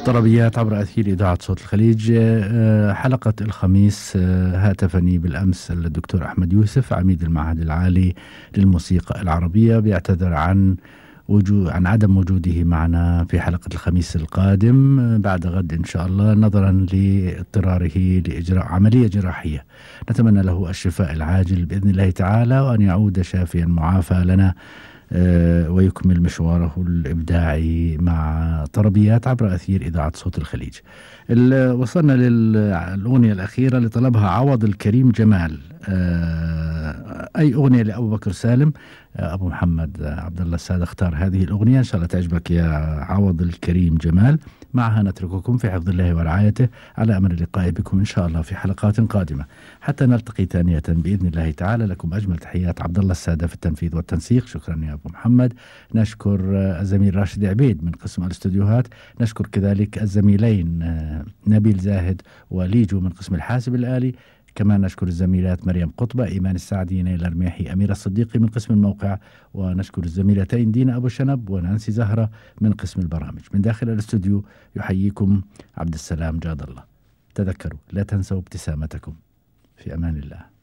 طربيات عبر أثير إذاعة صوت الخليج. حلقة الخميس هاتفني بالأمس الدكتور أحمد يوسف عميد المعهد العالي للموسيقى العربية، بيعتذر عن عدم وجوده معنا في حلقة الخميس القادم بعد غد إن شاء الله، نظرا لاضطراره لإجراء عملية جراحية. نتمنى له الشفاء العاجل بإذن الله تعالى، وأن يعود شافيا معافى لنا ويكمل مشواره الإبداعي مع طربيات عبر أثير إذاعة صوت الخليج. وصلنا للأغنية الأخيرة اللي طلبها عوض الكريم جمال. أي أغنية لأبو بكر سالم. أبو محمد عبد الله السادة اختار هذه الأغنية، إن شاء الله تعجبك يا عوض الكريم جمال. معها نترككم في حفظ الله ورعايته، على أمل اللقاء بكم إن شاء الله في حلقات قادمة حتى نلتقي ثانية بإذن الله تعالى. لكم أجمل تحيات عبد الله السادة في التنفيذ والتنسيق. شكرا يا أبو محمد. نشكر الزميل راشد عبيد من قسم الاستوديوهات. نشكر كذلك الزميلين نبيل زاهد وليجو من قسم الحاسب الآلي. كمان نشكر الزميلات مريم قطبة، إيمان السعدي، نيلة الرميحي، أميرة الصديقي من قسم الموقع. ونشكر الزميلتين دينا أبو شنب ونانسي زهرة من قسم البرامج. من داخل الاستوديو يحييكم عبد السلام جاد الله. تذكروا لا تنسوا ابتسامتكم. في أمان الله.